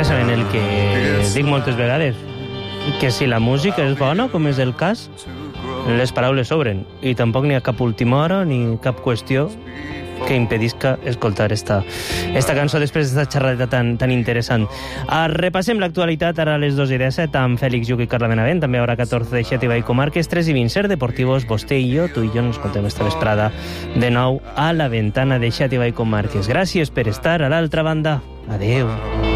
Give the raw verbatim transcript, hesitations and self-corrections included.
saben el que dic moltes vegades, que si la música és bona, com és el cas, les paraules sobren, i tampoc n'hi ha cap última hora ni cap qüestió que impedisca escoltar esta, esta cançó després d'esta xerrada tan, tan interessant. Uh, repassem l'actualitat ara a les dos i disset amb Fèlix Lluc i Carla Benavent, també a hora catorze de Xàtiva i Comarques, tres i vint, Ser Deportivos, vostè i jo, tu i jo ens contem esta vesprada de nou a la ventana de Xàtiva i Comarques. Gràcies per estar a l'altra banda. Adeu.